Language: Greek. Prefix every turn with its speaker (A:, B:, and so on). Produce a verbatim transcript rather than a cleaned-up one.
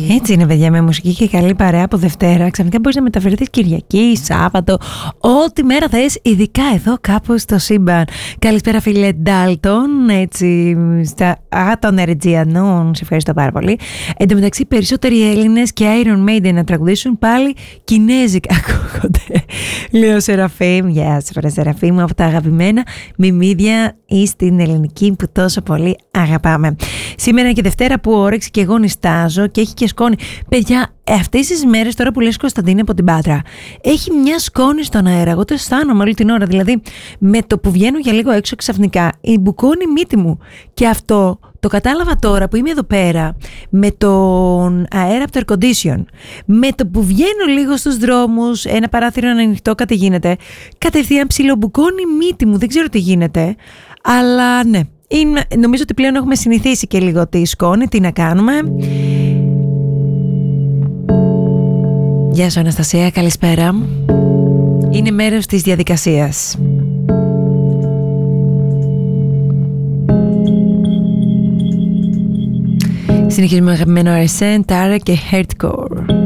A: Έτσι είναι, παιδιά, με μουσική και καλή παρέα από Δευτέρα. Ξαφνικά μπορείς να μεταφερθείς Κυριακή, Σάββατο, ό,τι μέρα θες, ειδικά εδώ κάπου στο σύμπαν. Καλησπέρα, φίλε Ντάλτον, έτσι, στα άτων Ερετζιανών, σε ευχαριστώ πάρα πολύ. Εν τω μεταξύ, περισσότεροι Έλληνες και Iron Maiden να τραγουδήσουν πάλι κινέζικα ακούγονται. Λέω Σεραφείμ, γεια σας, βρε Σεραφείμ, από τα αγαπημένα μιμίδια ή στην ελληνική που τόσο πολύ αγαπάμε. Σήμερα είναι και Δευτέρα που όρεξη και εγώ νιστάζω και έχει και σκόνη. Παιδιά, αυτές τις μέρες τώρα που λες Κωνσταντίνη από την Πάτρα, έχει μια σκόνη στον αέρα. Εγώ το αισθάνομαι όλη την ώρα. Δηλαδή, με το που βγαίνω για λίγο έξω ξαφνικά, η μπουκώνει η μύτη μου. Και αυτό το κατάλαβα τώρα που είμαι εδώ πέρα με τον αέρα από το air condition. Με το που βγαίνω λίγο στους δρόμους, ένα παράθυρο να ανοιχτό, κάτι γίνεται. Κατευθείαν ψιλομπουκώνει η μύτη μου. Δεν ξέρω τι γίνεται. Αλλά ναι. Είναι, νομίζω ότι πλέον έχουμε συνηθίσει και λίγο τη σκόνη, τι να κάνουμε. Γεια σου Αναστασία, καλησπέρα. Είναι μέρος της διαδικασίας. Συνεχίζουμε αγαπημένο Arsene, Tara και Hardcore.